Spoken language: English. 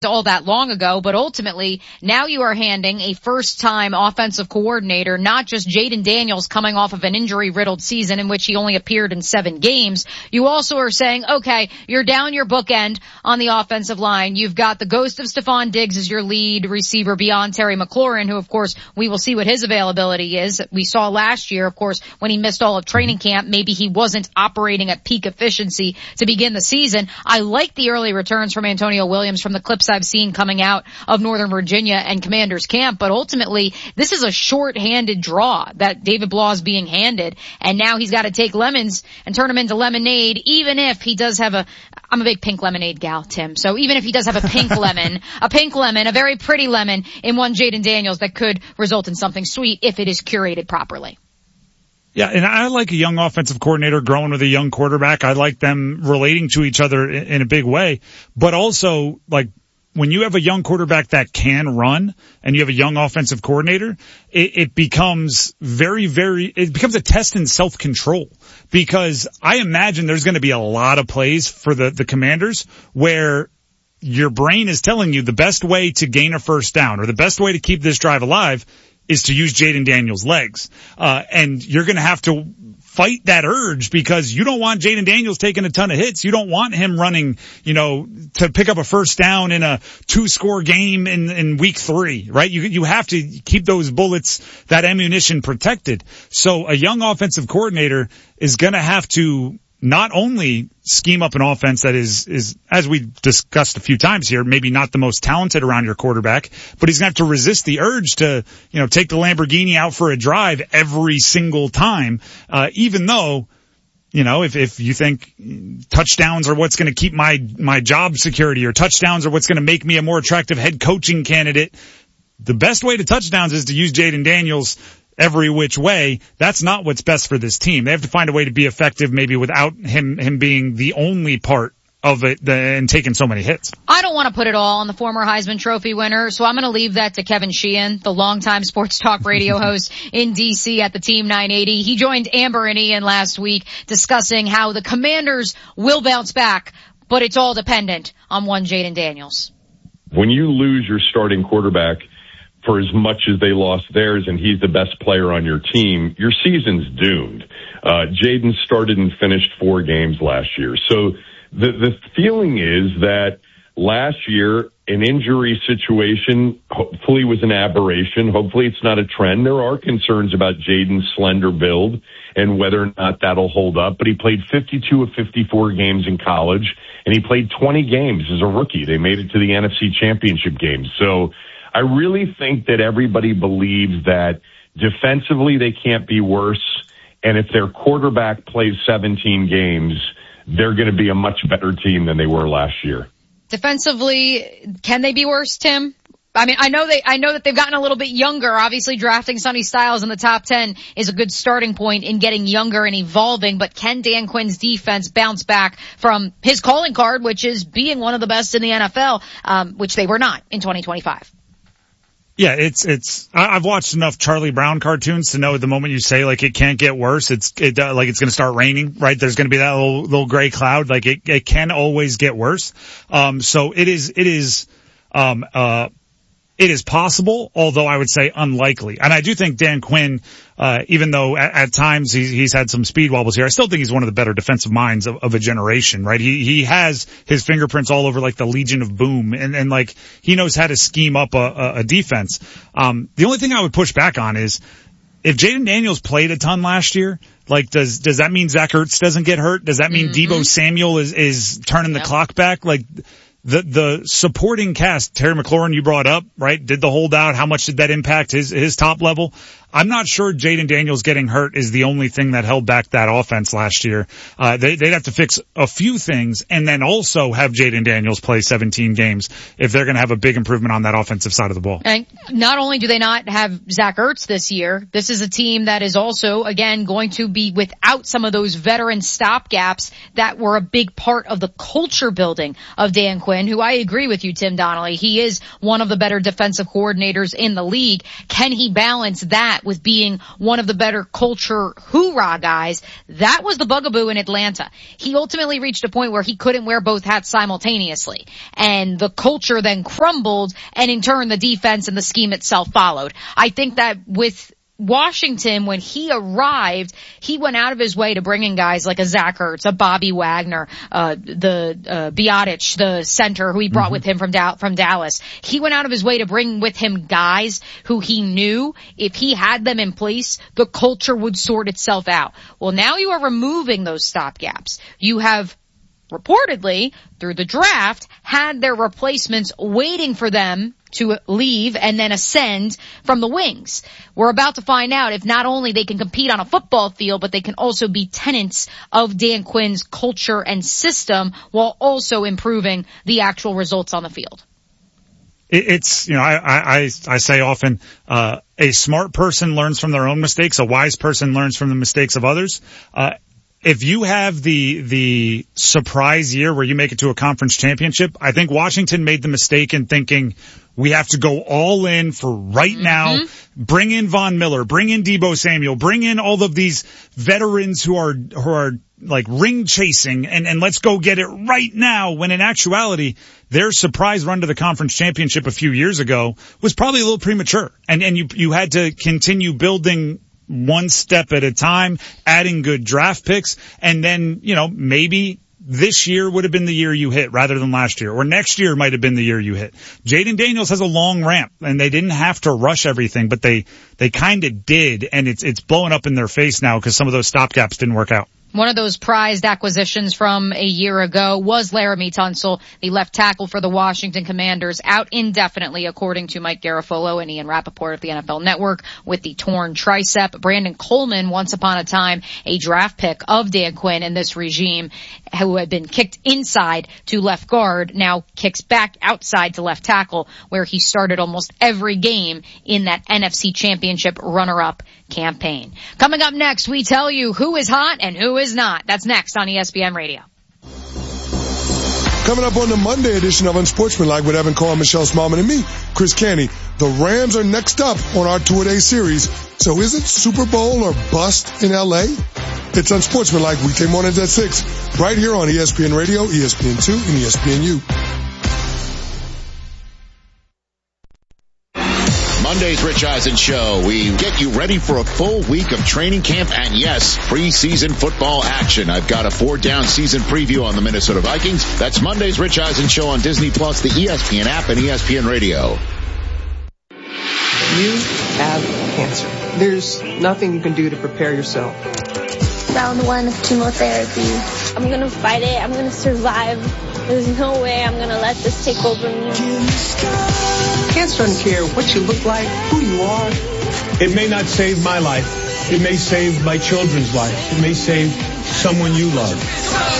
all that long ago, but ultimately now you are handing a first-time offensive coordinator, not just Jayden Daniels coming off of an injury-riddled season in which he only appeared in 7 games. You also are saying, okay, you're down your bookend on the offensive line. You've got the ghost of Stephon Diggs as your lead receiver beyond Terry McLaurin, who of course we will see what his availability is. We saw last year, of course, when he missed all of training camp, maybe he wasn't operating at peak efficiency to begin the season. I like the early returns from Antonio Williams from the clips I've seen coming out of Northern Virginia and Commanders camp, but ultimately this is a short-handed draw that David Blah is being handed, and now he's got to take lemons and turn them into lemonade, even if he does have I'm a big pink lemonade gal, Tim, so even if he does have a pink lemon, a very pretty lemon in one Jayden Daniels that could result in something sweet if it is curated properly. Yeah, and I like a young offensive coordinator growing with a young quarterback. I like them relating to each other in a big way, but also, like, when you have a young quarterback that can run and you have a young offensive coordinator, it becomes it becomes a test in self-control, because I imagine there's going to be a lot of plays for the Commanders where your brain is telling you the best way to gain a first down or the best way to keep this drive alive is to use Jayden Daniels' legs. And you're going to have to fight that urge, because you don't want Jayden Daniels taking a ton of hits. You don't want him running, to pick up a first down in a 2-score game in week 3, right? You have to keep those bullets, that ammunition protected. So a young offensive coordinator is going to have to not only scheme up an offense that is, as we discussed a few times here, maybe not the most talented around your quarterback, but he's going to have to resist the urge to, take the Lamborghini out for a drive every single time, even though, if you think touchdowns are what's going to keep my job security, or touchdowns are what's going to make me a more attractive head coaching candidate, the best way to touchdowns is to use Jayden Daniels every which way. That's not what's best for this team. They have to find a way to be effective, maybe without him being the only part of it and taking so many hits. I don't want to put it all on the former Heisman Trophy winner, so I'm going to leave that to Kevin Sheehan, the longtime sports talk radio host in D.C. at the Team 980. He joined Amber and Ian last week discussing how the Commanders will bounce back, but it's all dependent on one Jayden Daniels. When you lose your starting quarterback for as much as they lost theirs, and he's the best player on your team, your season's doomed. Jayden started and finished 4 games last year. So the feeling is that last year, an injury situation hopefully was an aberration. Hopefully it's not a trend. There are concerns about Jayden's slender build and whether or not that'll hold up. But he played 52 of 54 games in college, and he played 20 games as a rookie. They made it to the NFC Championship game. So I really think that everybody believes that defensively they can't be worse, and if their quarterback plays 17 games, they're going to be a much better team than they were last year. Defensively, can they be worse, Tim? I mean, I know that they've gotten a little bit younger. Obviously, drafting Sonny Styles in the top 10 is a good starting point in getting younger and evolving, but can Dan Quinn's defense bounce back from his calling card, which is being one of the best in the NFL, which they were not in 2025? Yeah, I've watched enough Charlie Brown cartoons to know the moment you say, like, it can't get worse, it's going to start raining, right? There's going to be that little gray cloud. Like, it can always get worse. So it is possible, although I would say unlikely. And I do think Dan Quinn, even though at times he's had some speed wobbles here, I still think he's one of the better defensive minds of a generation, right? He has his fingerprints all over, like, the Legion of Boom, and like, he knows how to scheme up a defense. The only thing I would push back on is, if Jayden Daniels played a ton last year, like, does that mean Zach Ertz doesn't get hurt? Does that mean Deebo Samuel is turning the clock back? Like, the supporting cast, Terry McLaurin you brought up, right, did the holdout. How much did that impact his top level? I'm not sure Jayden Daniels getting hurt is the only thing that held back that offense last year. They'd have to fix a few things and then also have Jayden Daniels play 17 games if they're going to have a big improvement on that offensive side of the ball. And not only do they not have Zach Ertz this year, this is a team that is also, again, going to be without some of those veteran stopgaps that were a big part of the culture building of Dan Quinn, who I agree with you, Tim Donnelly. He is one of the better defensive coordinators in the league. Can he balance that that with being one of the better culture hoorah guys. That was the bugaboo in Atlanta. He ultimately reached a point where he couldn't wear both hats simultaneously. And the culture then crumbled, and in turn the defense and the scheme itself followed. I think that with Washington, when he arrived, he went out of his way to bring in guys like a Zach Ertz, a Bobby Wagner, Biotic, the center who he brought with him from Dallas. He went out of his way to bring with him guys who he knew if he had them in place, the culture would sort itself out. Well, now you are removing those stopgaps. You have reportedly, through the draft, had their replacements waiting for them to leave and then ascend from the wings. We're about to find out if not only they can compete on a football field, but they can also be tenants of Dan Quinn's culture and system while also improving the actual results on the field. It's, I say often, a smart person learns from their own mistakes. A wise person learns from the mistakes of others. If you have the surprise year where you make it to a conference championship, I think Washington made the mistake in thinking we have to go all in for right now. Bring in Von Miller, bring in Deebo Samuel, bring in all of these veterans who are like ring chasing and let's go get it right now, when in actuality their surprise run to the conference championship a few years ago was probably a little premature. And you had to continue building one step at a time, adding good draft picks, and then, maybe this year would have been the year you hit rather than last year, or next year might have been the year you hit. Jaden Daniels has a long ramp, and they didn't have to rush everything, but they kind of did, and it's blowing up in their face now because some of those stopgaps didn't work out. One of those prized acquisitions from a year ago was Laramie Tunsil, the left tackle for the Washington Commanders, out indefinitely, according to Mike Garafolo and Ian Rappaport of the NFL Network, with the torn tricep. Brandon Coleman, once upon a time a draft pick of Dan Quinn in this regime, who had been kicked inside to left guard, now kicks back outside to left tackle, where he started almost every game in that NFC Championship runner-up campaign. Coming up next, we tell you who is hot and who is not. That's next on ESPN Radio. Coming up on the Monday edition of Unsportsmanlike with Evan Carr, Michelle Smallman, and me, Chris Canty. The Rams are next up on our two-a-day series. So is it Super Bowl or bust in L.A.? It's Unsportsmanlike weekday mornings at 6, right here on ESPN Radio, ESPN2, and ESPNU. Monday's Rich Eisen Show. We get you ready for a full week of training camp and, yes, preseason football action. I've got a 4-down season preview on the Minnesota Vikings. That's Monday's Rich Eisen Show on Disney+, the ESPN app, and ESPN Radio. You have cancer. There's nothing you can do to prepare yourself. Round 1 of chemotherapy. I'm going to fight it. I'm going to survive. There's no way I'm going to let this take over me. Cancer doesn't care what you look like, who you are. It may not save my life. It may save my children's life. It may save someone you love.